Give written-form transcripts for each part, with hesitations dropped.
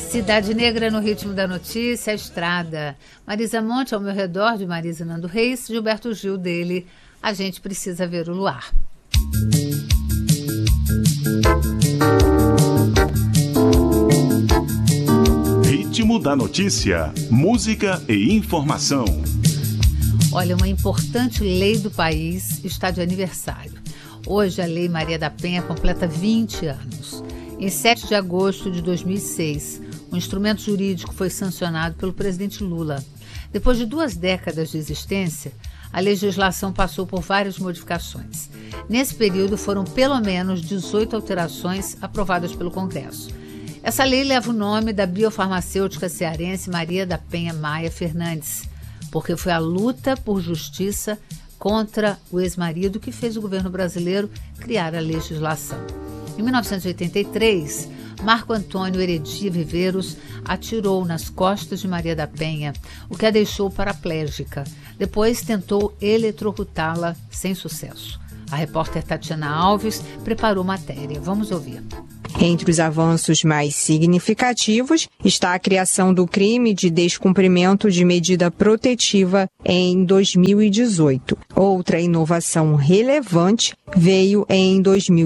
Cidade Negra no ritmo da notícia, a estrada. Marisa Monte ao meu redor, de Marisa Nando Reis, Gilberto Gil dele, A Gente Precisa Ver o Luar. Ritmo da notícia, música e informação. Olha, uma importante lei do país está de aniversário. Hoje a Lei Maria da Penha completa 20 anos. Em 7 de agosto de 2006, o instrumento jurídico foi sancionado pelo presidente Lula. Depois de 2 décadas de existência, a legislação passou por várias modificações. Nesse período foram pelo menos 18 alterações aprovadas pelo Congresso. Essa lei leva o nome da biofarmacêutica cearense Maria da Penha Maia Fernandes, porque foi a luta por justiça contra o ex-marido que fez o governo brasileiro criar a legislação. Em 1983, Marco Antônio Heredia Viveiros atirou nas costas de Maria da Penha, o que a deixou paraplégica. Depois tentou eletrocutá-la sem sucesso. A repórter Tatiana Alves preparou matéria. Vamos ouvir. Entre os avanços mais significativos está a criação do crime de descumprimento de medida protetiva em 2018. Outra inovação relevante veio em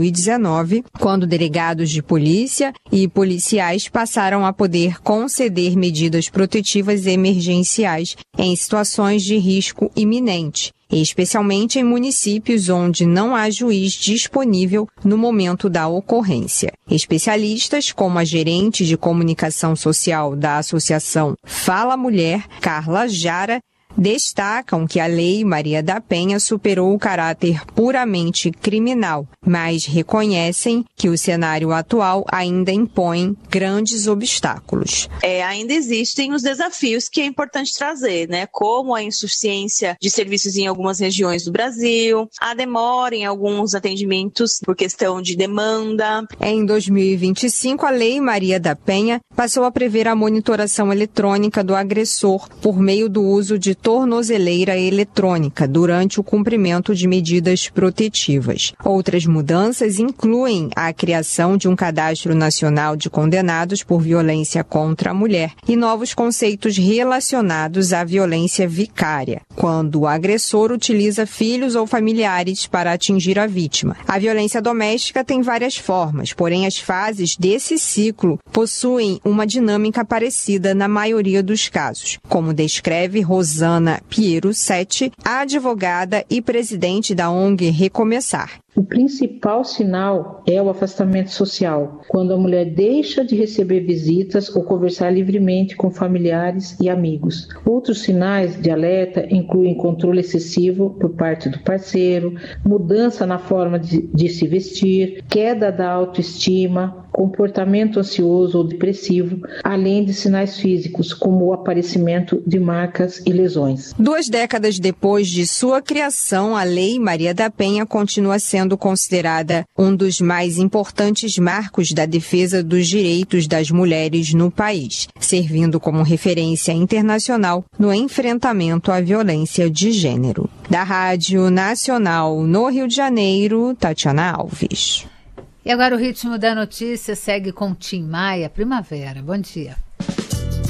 2019, quando delegados de polícia e policiais passaram a poder conceder medidas protetivas emergenciais em situações de risco iminente, especialmente em municípios onde não há juiz disponível no momento da ocorrência. Especialistas, como a gerente de comunicação social da Associação Fala Mulher, Carla Jara, destacam que a Lei Maria da Penha superou o caráter puramente criminal, mas reconhecem que o cenário atual ainda impõe grandes obstáculos. Ainda existem os desafios que é importante trazer, como a insuficiência de serviços em algumas regiões do Brasil, a demora em alguns atendimentos por questão de demanda. Em 2025, a Lei Maria da Penha passou a prever a monitoração eletrônica do agressor por meio do uso de tornozeleira eletrônica durante o cumprimento de medidas protetivas. Outras mudanças incluem a criação de um cadastro nacional de condenados por violência contra a mulher e novos conceitos relacionados à violência vicária, quando o agressor utiliza filhos ou familiares para atingir a vítima. A violência doméstica tem várias formas, porém as fases desse ciclo possuem uma dinâmica parecida na maioria dos casos, como descreve Rosana Piero Setti, advogada e presidente da ONG Recomeçar. O principal sinal é o afastamento social, quando a mulher deixa de receber visitas ou conversar livremente com familiares e amigos. Outros sinais de alerta incluem controle excessivo por parte do parceiro, mudança na forma de se vestir, queda da autoestima, comportamento ansioso ou depressivo, além de sinais físicos, como o aparecimento de marcas e lesões. 2 décadas depois de sua criação, a Lei Maria da Penha continua sendo considerada um dos mais importantes marcos da defesa dos direitos das mulheres no país, servindo como referência internacional no enfrentamento à violência de gênero. Da Rádio Nacional no Rio de Janeiro, Tatiana Alves. E agora o ritmo da notícia segue com Tim Maia, Primavera. Bom dia.